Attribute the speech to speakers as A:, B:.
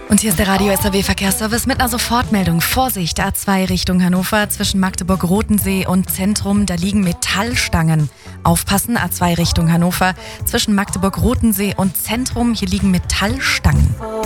A: Und hier ist der Radio SAW Verkehrsservice mit einer Sofortmeldung. Vorsicht, A2 Richtung Hannover zwischen Magdeburg-Rotensee und Zentrum, da liegen Metallstangen. Aufpassen, A2 Richtung Hannover zwischen Magdeburg-Rotensee und Zentrum, hier liegen Metallstangen.